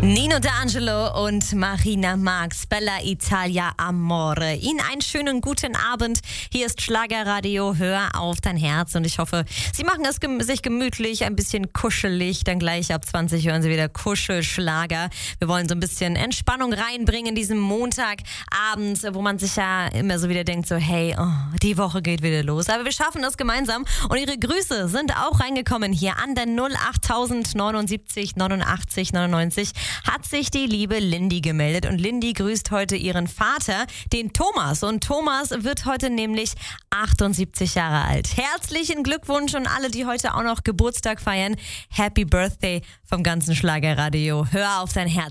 Nino D'Angelo und Marina Marx, Bella Italia Amore. Ihnen einen schönen guten Abend. Hier ist Schlagerradio, hör auf dein Herz. Und ich hoffe, Sie machen es sich gemütlich, ein bisschen kuschelig. Dann gleich ab 20 hören Sie wieder Kuschelschlager. Wir wollen so ein bisschen Entspannung reinbringen in diesem Montagabend, wo man sich ja immer so wieder denkt, so hey, die Woche geht wieder los. Aber wir schaffen das gemeinsam. Und Ihre Grüße sind auch reingekommen hier an der 08000 79 89 99. Hat sich die liebe Lindy gemeldet und Lindy grüßt heute ihren Vater, den Thomas. Und Thomas wird heute nämlich 78 Jahre alt. Herzlichen Glückwunsch und alle, die heute auch noch Geburtstag feiern. Happy Birthday vom ganzen Schlagerradio. Hör auf dein Herz.